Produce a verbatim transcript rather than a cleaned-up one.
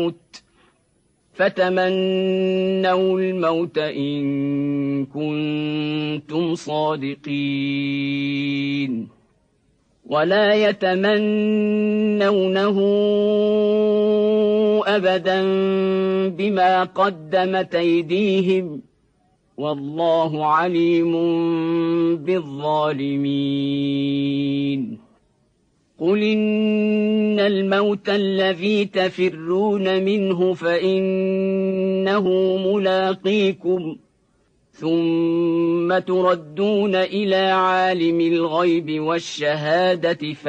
الموت فتمنوا الموت إن كنتم صادقين ولا يتمنونه أبدا بما قدمت أيديهم والله عليم بالظالمين قل إن الموت الذي تفرون منه فإنه ملاقيكم ثم تردون إلى عالم الغيب والشهادة